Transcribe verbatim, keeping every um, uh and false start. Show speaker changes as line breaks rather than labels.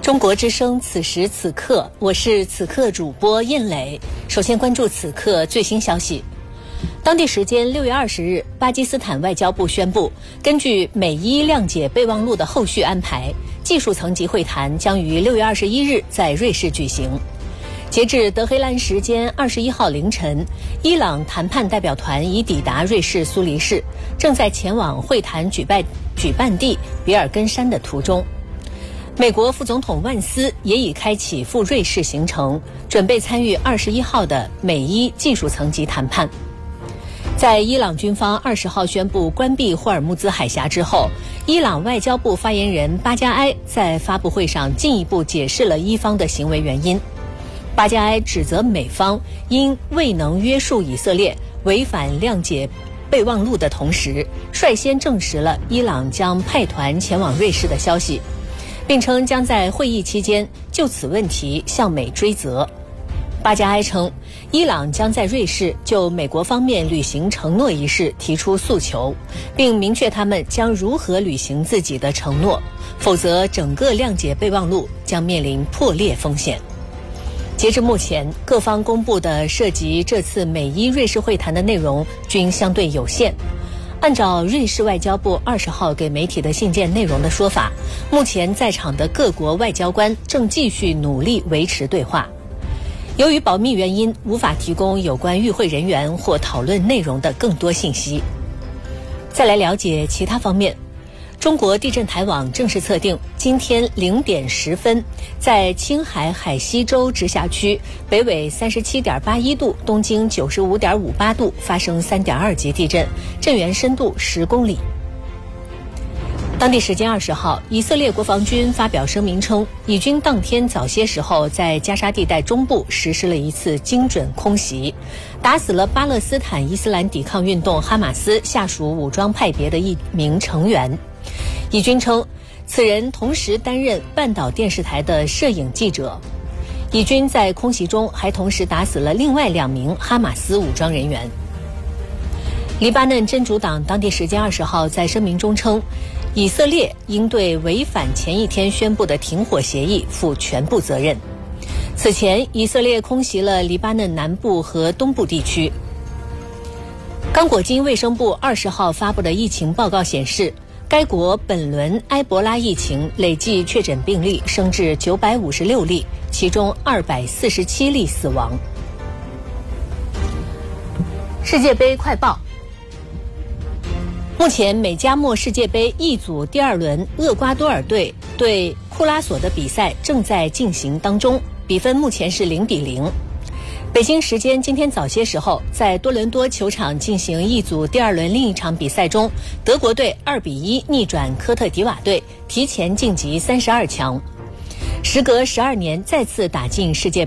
中国之声，此时此刻，我是此刻主播燕磊。首先关注此刻最新消息。当地时间六月二十日，巴基斯坦外交部宣布，根据美伊谅解备忘录的后续安排，技术层级会谈将于六月二十一日在瑞士举行。截至德黑兰时间二十一号凌晨，伊朗谈判代表团已抵达瑞士苏黎世，正在前往会谈举办举办地比尔根山的途中。美国副总统万斯也已开启赴瑞士行程，准备参与二十一号的美伊技术层级谈判。在伊朗军方二十号宣布关闭霍尔木兹海峡之后，伊朗外交部发言人巴加埃在发布会上进一步解释了伊方的行为原因。巴加埃指责美方因未能约束以色列违反谅解备忘录的同时，率先证实了伊朗将派团前往瑞士的消息，并称将在会议期间就此问题向美追责。巴加埃称，伊朗将在瑞士就美国方面履行承诺一事提出诉求，并明确他们将如何履行自己的承诺，否则整个谅解备忘录将面临破裂风险。截至目前，各方公布的涉及这次美伊瑞士会谈的内容均相对有限。按照瑞士外交部二十号给媒体的信件内容的说法，目前在场的各国外交官正继续努力维持对话。由于保密原因，无法提供有关与会人员或讨论内容的更多信息。再来了解其他方面。中国地震台网正式测定，今天零点十分，在青海海西州直辖区北纬三十七点八一度、东经九十五点五八度发生三点二级地震，震源深度十公里。当地时间二十号，以色列国防军发表声明称，以军当天早些时候在加沙地带中部实施了一次精准空袭，打死了巴勒斯坦伊斯兰抵抗运动哈马斯下属武装派别的一名成员。以军称，此人同时担任半岛电视台的摄影记者。以军在空袭中还同时打死了另外两名哈马斯武装人员。黎巴嫩真主党当地时间二十号在声明中称，以色列应对违反前一天宣布的停火协议负全部责任。此前，以色列空袭了黎巴嫩南部和东部地区。刚果金卫生部二十号发布的疫情报告显示，该国本轮埃博拉疫情累计确诊病例升至九百五十六例，其中二百四十七例死亡。世界杯快报。目前美加墨世界杯 E 组第二轮，厄瓜多尔队对库拉索的比赛正在进行当中，比分目前是零比零。北京时间今天早些时候，在多伦多球场进行 E 组第二轮另一场比赛中，德国队二比一逆转科特迪瓦队，提前晋级三十二强。时隔十二年再次打进世界